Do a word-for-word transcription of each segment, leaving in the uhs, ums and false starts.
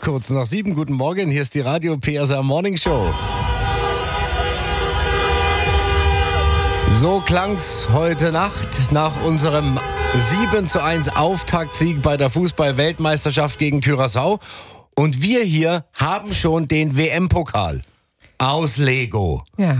Kurz nach sieben, guten Morgen, hier ist die Radio P S R Morning Show. So klang's heute Nacht nach unserem sieben zu eins Auftaktsieg bei der Fußball-Weltmeisterschaft gegen Curaçao. Und wir hier haben schon den W M-Pokal aus Lego. Ja.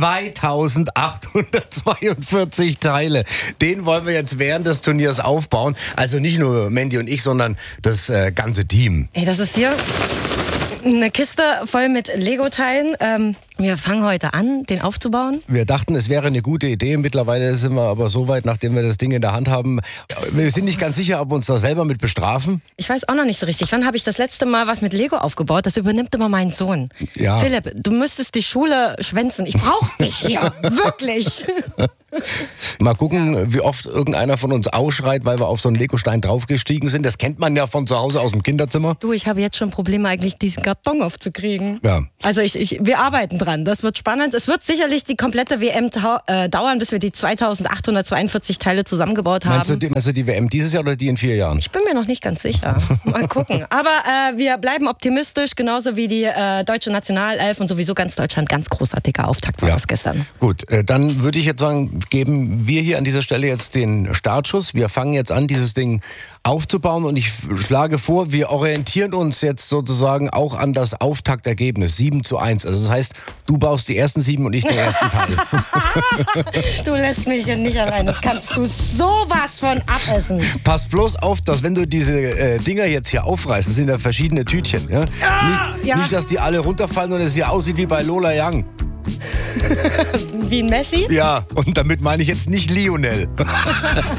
zweitausendachthundertzweiundvierzig Teile. Den wollen wir jetzt während des Turniers aufbauen. Also nicht nur Mandy und ich, sondern das äh, ganze Team. Ey, das ist hier eine Kiste voll mit Lego-Teilen. Ähm, wir fangen heute an, den aufzubauen. Wir dachten, es wäre eine gute Idee. Mittlerweile sind wir aber so weit, nachdem wir das Ding in der Hand haben. Wir sind nicht ganz sicher, ob wir uns da selber mit bestrafen. Ich weiß auch noch nicht so richtig. Wann habe ich das letzte Mal was mit Lego aufgebaut? Das übernimmt immer mein Sohn. Ja. Philipp, du müsstest die Schule schwänzen. Ich brauche dich hier. Wirklich. Mal gucken, wie oft irgendeiner von uns ausschreit, weil wir auf so einen Legostein draufgestiegen sind. Das kennt man ja von zu Hause aus dem Kinderzimmer. Du, ich habe jetzt schon Probleme, eigentlich diesen Karton aufzukriegen. Ja. Also ich, ich, wir arbeiten dran. Das wird spannend. Es wird sicherlich die komplette W M tau- äh, dauern, bis wir die zweitausendachthundertzweiundvierzig Teile zusammengebaut haben. Meinst du, die, meinst du die W M dieses Jahr oder die in vier Jahren? Ich bin mir noch nicht ganz sicher. Mal gucken. Aber äh, wir bleiben optimistisch, genauso wie die äh, deutsche Nationalelf und sowieso ganz Deutschland. Ganz großartiger Auftakt war Ja. das gestern. Gut, äh, dann würde ich jetzt sagen, geben wir hier an dieser Stelle jetzt den Startschuss. Wir fangen jetzt an, dieses Ding aufzubauen und ich schlage vor, wir orientieren uns jetzt sozusagen auch an das Auftaktergebnis, sieben zu eins. Also das heißt, du baust die ersten sieben und ich den ersten Teil. Du lässt mich hier nicht allein. Das kannst du sowas von abessen. Pass bloß auf, dass wenn du diese äh, Dinger jetzt hier aufreißt, das sind ja verschiedene Tütchen, ja? Ah, nicht, ja. nicht, dass die alle runterfallen und es hier aussieht wie bei Lola Young. Wie ein Messi? Ja, und damit meine ich jetzt nicht Lionel.